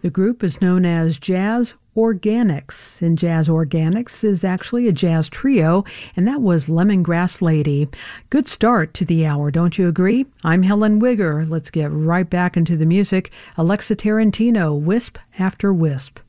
The group is known as Jazz Organics, and Jazz Organics is actually a jazz trio, and that was Lemongrass Lady. Good start to the hour, don't you agree? I'm Helen Wigger. Let's get right back into the music. Alexa Tarantino, Wisp After Wisp.